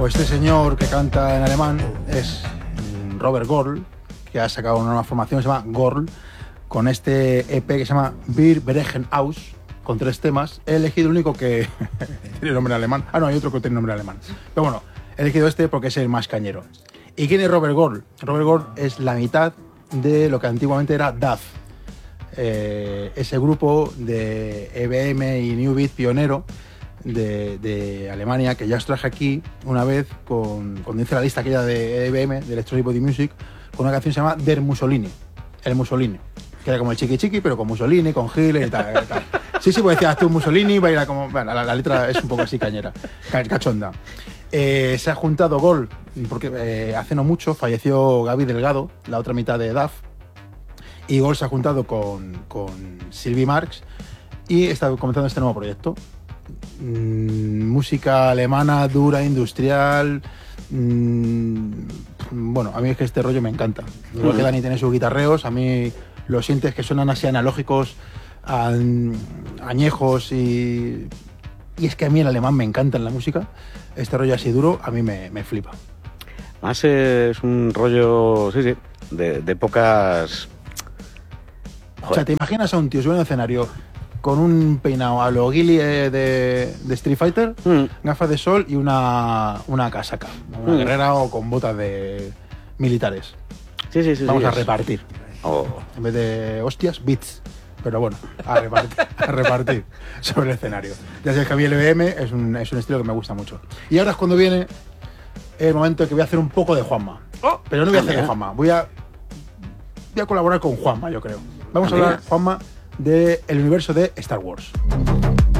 Pues este señor que canta en alemán es Robert Gorl, que ha sacado una nueva formación que se llama Gorl, con este EP que se llama Wir brechen aus, con 3 temas. He elegido el único que tiene nombre alemán. Ah, no, hay otro que tiene nombre alemán. Pero bueno, he elegido este porque es el más cañero. ¿Y quién es Robert Gorl? Robert Gorl es la mitad de lo que antiguamente era DAF, ese grupo de EBM y New Beat pionero de Alemania, que ya os traje aquí una vez cuando hice la lista aquella de EBM, de Electronic Body Music, con una canción que se llama Der Mussolini, el Mussolini, que era como el chiqui chiqui, pero con Mussolini, con Hitler y tal. Sí, pues decías tú Mussolini, baila como... Bueno, la letra es un poco así cañera, cachonda. Se ha juntado Gorl, porque hace no mucho falleció Gaby Delgado, la otra mitad de DAF, y Gorl se ha juntado con Sylvie Marx y está comenzando este nuevo proyecto. Música alemana, dura, industrial. Bueno, a mí es que este rollo me encanta. Igual que Dani tiene sus guitarreos, a mí lo sientes que suenan así analógicos, añejos y es que a mí el alemán me encanta en la música. Este rollo así duro a mí me flipa. Más es un rollo, sí, de pocas... Joder. O sea, ¿te imaginas a un tío subiendo al escenario con un peinado a lo Guile de Street Fighter, gafas de sol y una casaca, una guerrera o con botas de militares? Sí. Vamos a repartir. Oh. En vez de hostias, bits. Pero bueno, a repartir sobre el escenario. Ya sabes que a mí el EBM es un estilo que me gusta mucho. Y ahora es cuando viene el momento en que voy a hacer un poco de Juanma. Pero no voy a hacer de Juanma, voy a colaborar con Juanma, yo creo. Vamos a hablar, Juanma, del universo de Star Wars.